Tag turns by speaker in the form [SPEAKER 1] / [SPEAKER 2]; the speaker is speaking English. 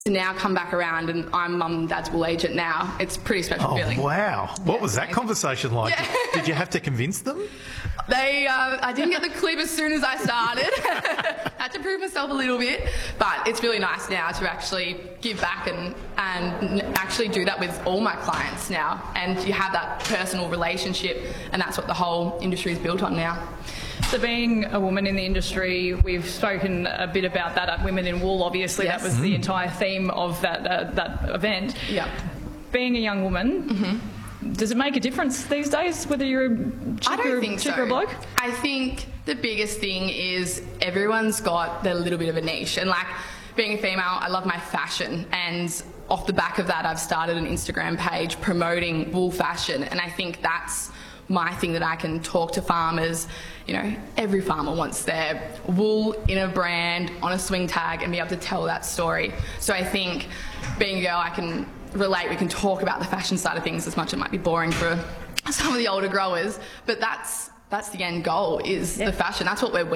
[SPEAKER 1] to now come back around and I'm mum and dad's wool agent now. It's a pretty special feeling.
[SPEAKER 2] Oh, wow. What was that
[SPEAKER 1] amazing.
[SPEAKER 2] Conversation like?
[SPEAKER 1] Yeah.
[SPEAKER 2] Did you have to convince them?
[SPEAKER 1] I didn't get the clip as soon as I started. Had to prove myself a little bit, but it's really nice now to actually give back and actually do that with all my clients now. And you have that personal relationship, and that's what the whole industry is built on now.
[SPEAKER 3] So being a woman in the industry, we've spoken a bit about that at Women in Wool, obviously.
[SPEAKER 1] Yes.
[SPEAKER 3] That was the entire theme of that event.
[SPEAKER 1] Yeah.
[SPEAKER 3] Being a young woman, does it make a difference these days whether you're a chick,
[SPEAKER 1] I don't think
[SPEAKER 3] chick
[SPEAKER 1] so.
[SPEAKER 3] or a bloke?
[SPEAKER 1] I think the biggest thing is everyone's got their little bit of a niche. And like being a female, I love my fashion. And off the back of that, I've started an Instagram page promoting wool fashion. And I think that's my thing, that I can talk to farmers. You know, every farmer wants their wool in a brand, on a swing tag, and be able to tell that story. So I think being a girl, I can relate. We can talk about the fashion side of things, as much as it might be boring for some of the older growers, but that's the end goal, is the fashion. That's what we're